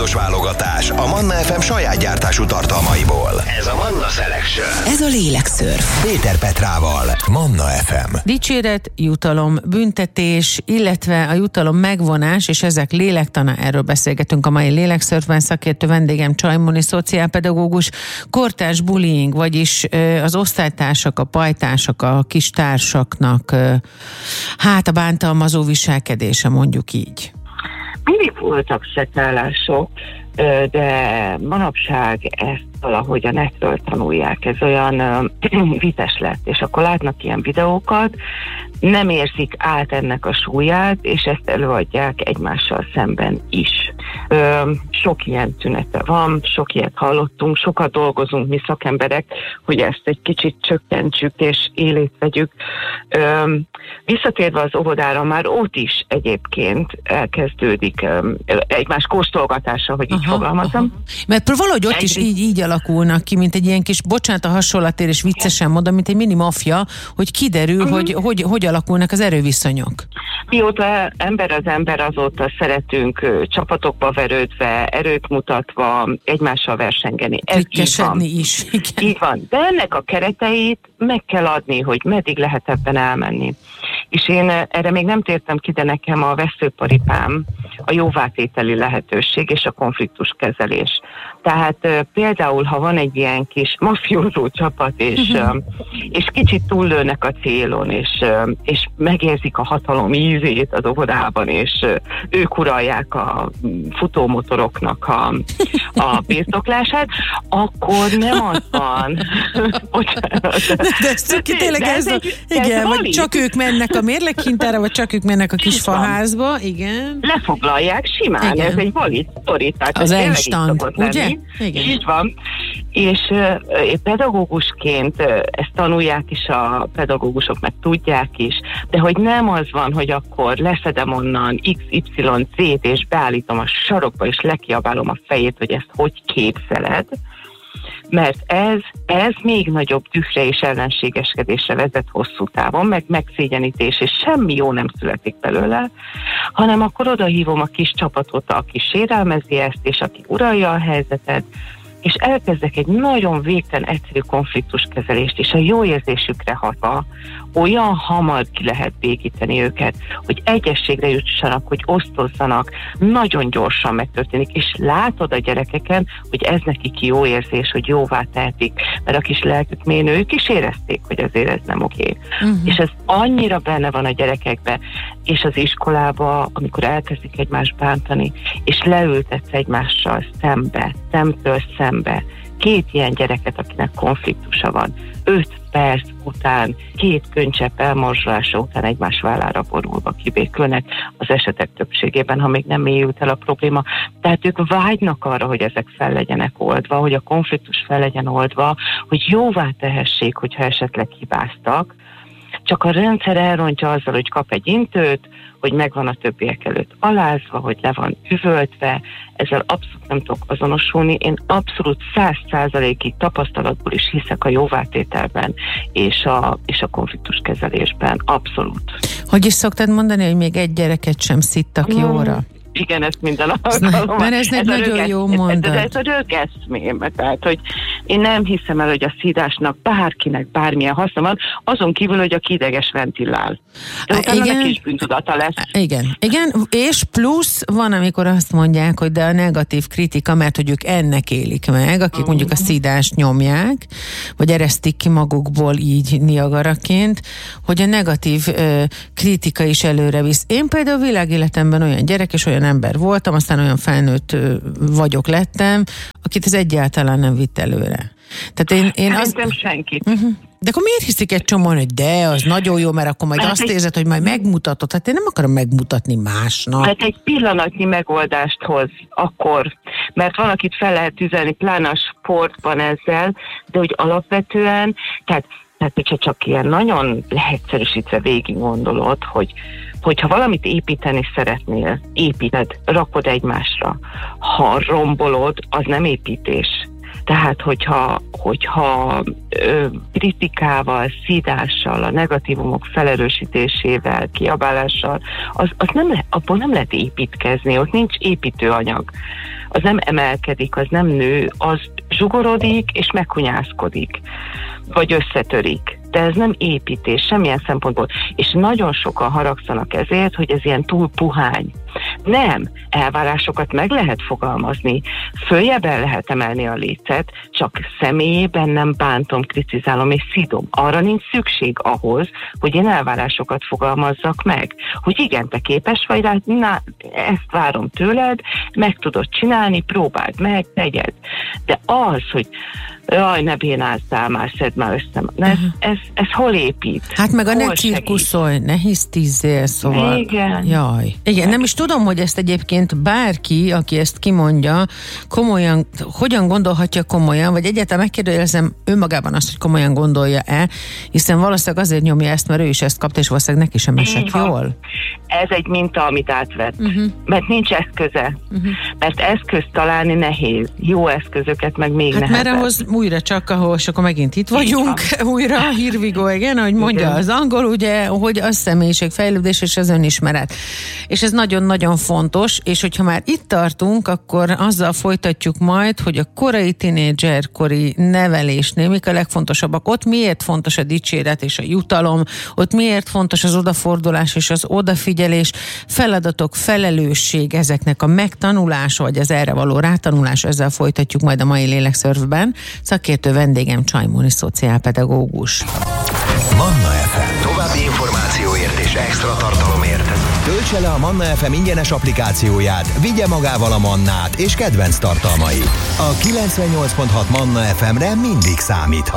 századondos válogatás a Manna FM saját gyártású tartalmaiból. Ez a Manna Selection. Ez a lélekszörf. Péter Petrával, Manna FM. Dicséret, jutalom, büntetés, illetve a jutalom megvonás, és ezek lélektana, erről beszélgetünk a mai lélekszörfben. Szakértő vendégem Csajmoni szociálpedagógus. Kortárs bullying, vagyis az osztálytársak, a pajtások, a kis társaknak a bántalmazó viselkedése, mondjuk így. Mindig voltak szetállások, de manapság ezt valahogy a netről tanulják. Ez olyan vites lett, és akkor látnak ilyen videókat, nem érzik át ennek a súlyát, és ezt előadják egymással szemben is. Sok ilyen tünete van, sok ilyet hallottunk, sokat dolgozunk mi szakemberek, hogy ezt egy kicsit csökkentsük és élét vegyük. Visszatérve az óvodára, már ott is egyébként elkezdődik egymás kóstolgatása, hogy így fogalmazom. Mert valahogy ott is így alakulnak ki, mint egy ilyen kis, bocsánat a hasonlatért, és viccesen mondom, mint egy mini mafia, hogy kiderül, hogy alakulnak az erőviszonyok. Mióta ember az ember, azóta szeretünk csapatokba verődve, erőt mutatva, egymással versengeni. Ez így van. is. Igen. Így van. De ennek a kereteit meg kell adni, hogy meddig lehet ebben elmenni. És én erre még nem tértem ki, de nekem a veszőparipám a jóvátételi lehetőség és a konfliktuskezelés. Tehát például, ha van egy ilyen kis mafiózó csapat, és kicsit túllőnek a célon, és megérzik a hatalom ízét az óvodában, és ők uralják a futómotoroknak a birtoklását, akkor nem az van. Bocsánat. De ez tényleg igen, vagy csak ők mennek a mérleghintára, vagy csak ők mennek a kis faházba, igen. Lefoglalják simán, igen. Ez egy valid sztori. Az instant, ugye? Igen. Így van. És pedagógusként ezt tanulják is a pedagógusok, meg tudják is, de hogy nem az van, hogy akkor leszedem onnan XYZ-t, és beállítom a sarokba, és lekiabálom a fejét, hogy ezt hogy képzeled, mert ez még nagyobb dühre és ellenségeskedésre vezet hosszú távon, meg megszégyenítés, és semmi jó nem születik belőle, hanem akkor odahívom a kis csapatot, aki sérelmezi ezt, és aki uralja a helyzetet, és elkezdek egy nagyon végtelen egyszerű konfliktuskezelést, és a jó érzésükre hatva olyan hamar ki lehet békíteni őket, hogy egyességre jussanak, hogy osztozzanak, nagyon gyorsan megtörténik, és látod a gyerekeken, hogy ez nekik jó érzés, hogy jóvá tehetik, mert a kis lelkük mélyén ők is érezték, hogy azért ez nem oké. És ez annyira benne van a gyerekekben, és az iskolába, amikor elkezdik egymást bántani, és leültetsz egymással szemtől szembe, két ilyen gyereket, akinek konfliktusa van, 5 perc után, 2 könycsepp elmorzsolása után egymás vállára borulva kibékülnek az esetek többségében, ha még nem mélyült el a probléma. Tehát ők vágynak arra, hogy ezek fel legyenek oldva, hogy a konfliktus fel legyen oldva, hogy jóvá tehessék, hogyha esetleg hibáztak. Csak a rendszer elrontja azzal, hogy kap egy intőt, hogy megvan a többiek előtt alázva, hogy le van üvöltve, ezzel abszolút nem tudok azonosulni. Én abszolút 100%-ig tapasztalatból is hiszek a jóvátételben és a konfliktuskezelésben. Abszolút. Hogy is szoktad mondani, hogy még egy gyereket sem szittak jóra? Igen, ezt minden alkalommal. Mert ez egy nagyon jó mondat. Ez a rögeszmém, tehát, hogy én nem hiszem el, hogy a szidásnak bárkinek bármilyen haszna van, azon kívül, hogy a kideges ventilál. De utána neki is bűntudata lesz. Igen, és plusz van, amikor azt mondják, hogy de a negatív kritika, mert hogy ők ennek élik meg, akik mondjuk a szidást nyomják, vagy eresztik ki magukból így Niagaraként, hogy a negatív kritika is előre visz. Én például világéletemben olyan gyerek és olyan ember voltam, aztán olyan felnőtt lettem, akit ez egyáltalán nem vitt előre. Tehát én szerintem senkit. De akkor miért hiszik egy csomóan, hogy de, az nagyon jó, mert akkor majd azt érzed, hogy majd megmutatod. Hát én nem akarom megmutatni másnak. Hát egy pillanatnyi megoldást hoz akkor, mert van, akit fel lehet tüzelni, pláne a sportban ezzel, de hogy alapvetően, tehát hogyha csak ilyen nagyon leegyszerűsítve végig gondolod, hogyha valamit építeni szeretnél, építed, rakod egymásra. Ha rombolod, az nem építés. Tehát, hogyha kritikával, szídással, a negatívumok felerősítésével, kiabálással, abból nem lehet építkezni, ott nincs építőanyag. az nem emelkedik, az nem nő, az zsugorodik és meghunyászkodik, vagy összetörik. De ez nem építés, semmilyen szempontból. És nagyon sokan haragszanak ezért, hogy ez ilyen túl puhány. Nem, elvárásokat meg lehet fogalmazni, följebb el lehet emelni a lécet, csak személyében nem bántom, kritizálom és szidom. Arra nincs szükség ahhoz, hogy én elvárásokat fogalmazzak meg. Hogy igen, te képes vagy rá, na, ezt várom tőled, meg tudod csinálni, próbáld meg, tegyed. De az, hogy jaj, ne bénázzál már, szedd már össze. Ez hol épít? Hát meg a ne cirkuszolj, ne hisztizzél, szóval. Igen. Jaj. Igen, nem is tudom, hogy ezt egyébként bárki, aki ezt kimondja, komolyan, hogyan gondolhatja komolyan, vagy egyáltalán megkérdőjelezem önmagában azt, hogy komolyan gondolja-e, hiszen valószínűleg azért nyomja ezt, mert ő is ezt kapta, és valószínűleg neki sem esett jól. Ez egy minta, amit átvett. Mert nincs eszköze. Mert eszközt találni nehéz. Jó eszközöket meg még nehezebb. Mert ahhoz újra csak, ahol akkor megint itt vagyunk, újra, here we go again, ahogy mondja az angol, ugye, hogy a személyiségfejlődés és az önismeret. És ez nagyon-nagyon fontos, és hogyha már itt tartunk, akkor azzal folytatjuk majd, hogy a korai tinédzserkori nevelésnél mik a legfontosabbak. Ott miért fontos a dicséret és a jutalom, ott miért fontos az odafordulás és az odafigyelés, feladatok, felelősség, ezeknek a megtanulása, vagy az erre való rátanulás, ezzel folytatjuk majd a mai Lélekszörfben. Szakértő vendégem Csaimoni szociálpedagógus. Manna FM. További információért és extra tartalomért töltse le a Manna FM ingyenes applikációját, vigye magával a Mannát és kedvenc tartalmait. A 98.6 Manna FM-re mindig számíthat.